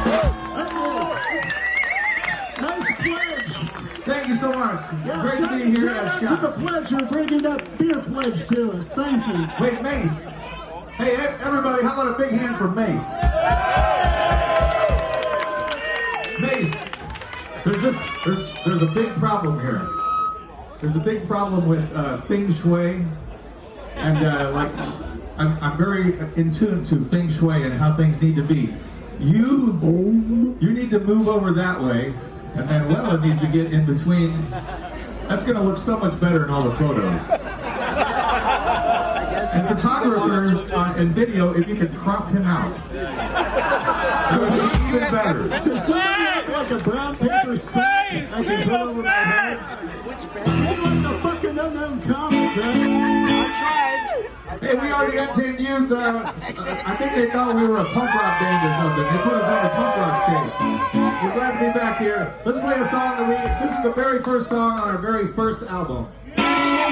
Nice pledge. Thank you so much. Yeah, Great to be here. Shout out to the pledge who are bringing that beer pledge to us. Thank you. Wait, Mace. Hey, everybody, how about a big hand for Mace? Mace, there's a big problem here. There's a big problem with feng shui, and I'm very in tune to feng shui and how things need to be. You need to move over that way, and Manuela needs to get in between. That's going to look so much better in all the photos. And photographers in video, if you could crop him out, it would be even better. Does somebody have like a brown paper sack I can put over my head? He's like the fucking unknown comic, right? I tried. Hey, we are the Untamed Youth. I think they thought we were a punk rock band or something. They put us on the punk rock stage. We're glad to be back here. Let's play a song this is the very first song on our very first album.